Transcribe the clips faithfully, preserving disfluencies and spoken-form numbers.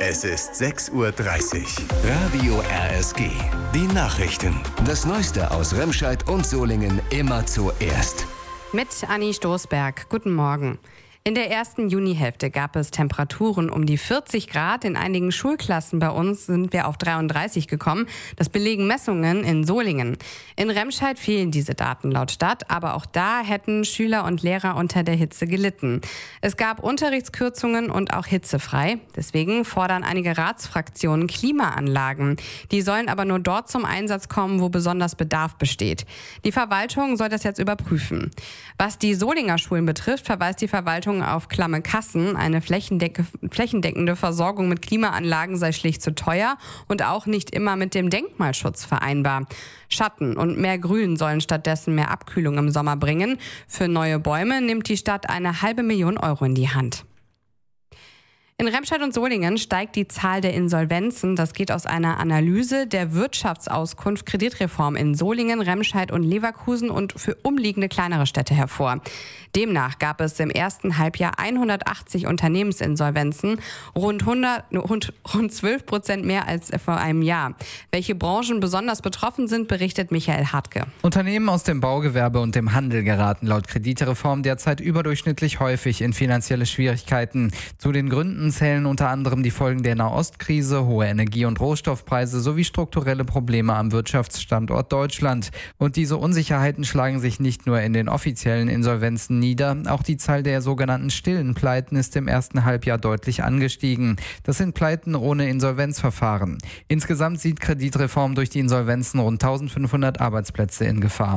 Es ist sechs Uhr dreißig. Radio R S G. Die Nachrichten. Das Neueste aus Remscheid und Solingen immer zuerst. Mit Anni Stoßberg. Guten Morgen. In der ersten Junihälfte gab es Temperaturen um die vierzig Grad. In einigen Schulklassen bei uns sind wir auf dreiunddreißig gekommen. Das belegen Messungen in Solingen. In Remscheid fehlen diese Daten laut Stadt, aber auch da hätten Schüler und Lehrer unter der Hitze gelitten. Es gab Unterrichtskürzungen und auch hitzefrei. Deswegen fordern einige Ratsfraktionen Klimaanlagen. Die sollen aber nur dort zum Einsatz kommen, wo besonders Bedarf besteht. Die Verwaltung soll das jetzt überprüfen. Was die Solinger Schulen betrifft, verweist die Verwaltung auf klamme Kassen. Eine flächendeckende Versorgung mit Klimaanlagen sei schlicht zu teuer und auch nicht immer mit dem Denkmalschutz vereinbar. Schatten und mehr Grün sollen stattdessen mehr Abkühlung im Sommer bringen. Für neue Bäume nimmt die Stadt eine halbe Million Euro in die Hand. In Remscheid und Solingen steigt die Zahl der Insolvenzen. Das geht aus einer Analyse der Wirtschaftsauskunft Kreditreform in Solingen, Remscheid und Leverkusen und für umliegende kleinere Städte hervor. Demnach gab es im ersten Halbjahr hundertachtzig Unternehmensinsolvenzen, rund, hundert, rund, rund zwölf Prozent mehr als vor einem Jahr. Welche Branchen besonders betroffen sind, berichtet Michael Hartke. Unternehmen aus dem Baugewerbe und dem Handel geraten laut Kreditreform derzeit überdurchschnittlich häufig in finanzielle Schwierigkeiten. Zu den Gründen zählen unter anderem die Folgen der Nahostkrise, hohe Energie- und Rohstoffpreise sowie strukturelle Probleme am Wirtschaftsstandort Deutschland. Und diese Unsicherheiten schlagen sich nicht nur in den offiziellen Insolvenzen nieder, auch die Zahl der sogenannten stillen Pleiten ist im ersten Halbjahr deutlich angestiegen. Das sind Pleiten ohne Insolvenzverfahren. Insgesamt sieht Kreditreform durch die Insolvenzen rund eintausendfünfhundert Arbeitsplätze in Gefahr.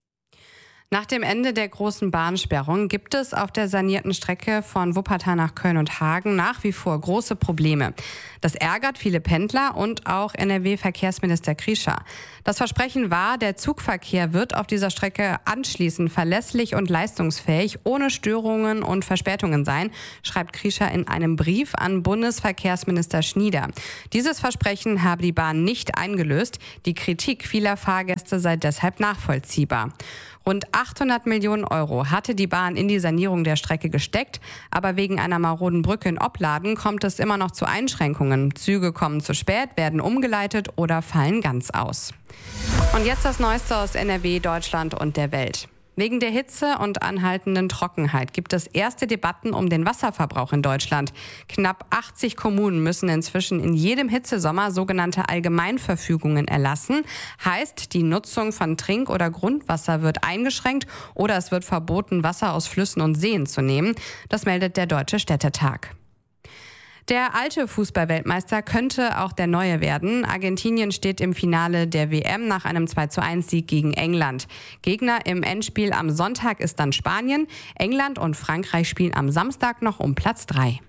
Nach dem Ende der großen Bahnsperrung gibt es auf der sanierten Strecke von Wuppertal nach Köln und Hagen nach wie vor große Probleme. Das ärgert viele Pendler und auch N R W-Verkehrsminister Kriescher. Das Versprechen war, der Zugverkehr wird auf dieser Strecke anschließend verlässlich und leistungsfähig, ohne Störungen und Verspätungen sein, schreibt Kriescher in einem Brief an Bundesverkehrsminister Schnieder. Dieses Versprechen habe die Bahn nicht eingelöst. Die Kritik vieler Fahrgäste sei deshalb nachvollziehbar. Rund achthundert Millionen Euro hatte die Bahn in die Sanierung der Strecke gesteckt, aber wegen einer maroden Brücke in Opladen kommt es immer noch zu Einschränkungen. Züge kommen zu spät, werden umgeleitet oder fallen ganz aus. Und jetzt das Neueste aus N R W, Deutschland und der Welt. Wegen der Hitze und anhaltenden Trockenheit gibt es erste Debatten um den Wasserverbrauch in Deutschland. Knapp achtzig Kommunen müssen inzwischen in jedem Hitzesommer sogenannte Allgemeinverfügungen erlassen. Heißt, die Nutzung von Trink- oder Grundwasser wird eingeschränkt oder es wird verboten, Wasser aus Flüssen und Seen zu nehmen. Das meldet der Deutsche Städtetag. Der alte Fußballweltmeister könnte auch der neue werden. Argentinien steht im Finale der W M nach einem zwei zu eins Sieg gegen England. Gegner im Endspiel am Sonntag ist dann Spanien. England und Frankreich spielen am Samstag noch um Platz drei.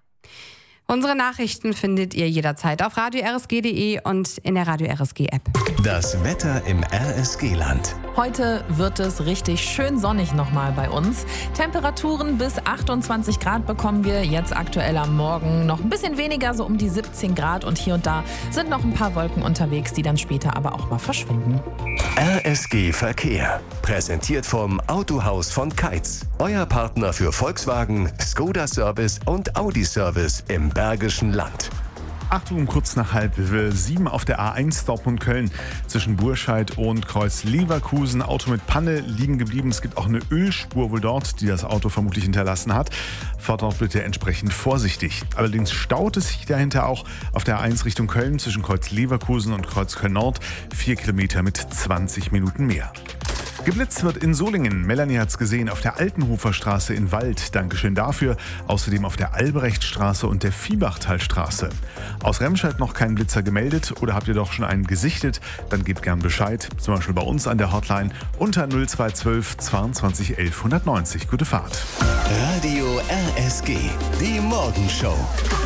Unsere Nachrichten findet ihr jederzeit auf radio r s g punkt d e und in der Radio R S G App. Das Wetter im R S G-Land. Heute wird es richtig schön sonnig nochmal bei uns. Temperaturen bis achtundzwanzig Grad bekommen wir jetzt aktuell am Morgen. Noch ein bisschen weniger, so um die siebzehn Grad. Und hier und da sind noch ein paar Wolken unterwegs, die dann später aber auch mal verschwinden. R S G Verkehr. Präsentiert vom Autohaus von Keitz. Euer Partner für Volkswagen, Skoda Service und Audi Service im Bergischen Land. Achtung, kurz nach halb sieben auf der A eins Dortmund-Köln zwischen Burscheid und Kreuz Leverkusen. Auto mit Panne liegen geblieben. Es gibt auch eine Ölspur wohl dort, die das Auto vermutlich hinterlassen hat. Fahrt dort bitte entsprechend vorsichtig. Allerdings staut es sich dahinter auch auf der A eins Richtung Köln zwischen Kreuz Leverkusen und Kreuz Köln Nord. Vier Kilometer mit zwanzig Minuten mehr. Geblitzt wird in Solingen. Melanie hat's gesehen auf der Altenhofer Straße in Wald. Dankeschön dafür. Außerdem auf der Albrechtstraße und der Viehbachtalstraße. Aus Remscheid noch kein Blitzer gemeldet oder habt ihr doch schon einen gesichtet? Dann gebt gern Bescheid. Zum Beispiel bei uns an der Hotline unter null zwei zwölf zweiundzwanzig elf hundertneunzig. Gute Fahrt. Radio R S G. Die Morgenshow.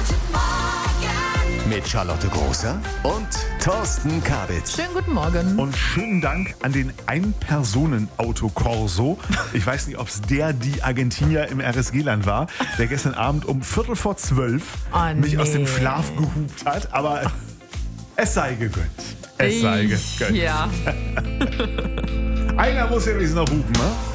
Mit Charlotte Großer und Thorsten Kabitz. Schönen guten Morgen. Und schönen Dank an den Ein-Personen-Auto-Corso. Ich weiß nicht, ob es der, die Argentinier im R S G-Land war, der gestern Abend um Viertel vor zwölf oh, mich nee. aus dem Schlaf gehupt hat. Aber es sei gegönnt. Es sei gegönnt. Ja. Einer muss ja wenigstens noch hupen, ne?